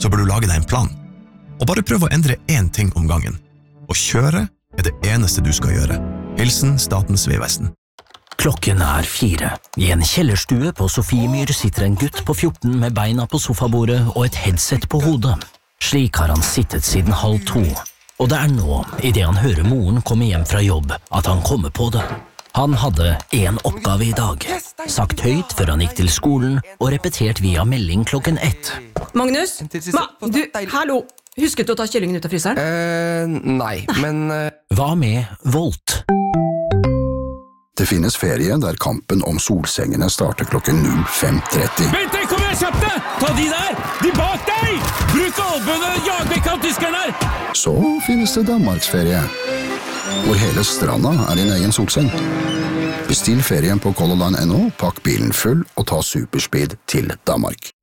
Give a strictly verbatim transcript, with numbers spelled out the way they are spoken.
så bør du lage deg en plan. Og bare prøv å endre én ting om gangen. Å kjøre er det eneste du skal gjøre. Hilsen Statens vegvesen. Klokken er fire. I en kjellerstue på Sofiemyr sitter en gutt på fjorten med beina på sofabordet og et headset på hodet. Slik har han sittet siden halv to. Og det er nå, i det han hører moren komme hjem fra jobb, at han kommer på det. Han hadde en oppgave i dag. Sagt høyt før han gikk til skolen, og repetert via melding klokken ett. Magnus? Ma, du, hallo! Husket du å ta kyllingen ut av fryseren? Eh, nei, men... Uh... Hva med Volt? Det finnes ferie der kampen om solsengene starter klokken null fem tretti. Vent deg, kom igjen, kjapp deg! Ta de der! De bak deg! Bruk albøene, jag vekk av tyskerne! Så finnes det Danmarksferie, hvor hele stranda er din egen solseng. Bestill ferien på Color Line punktum no, pakk bilen full og ta superspeed til Danmark.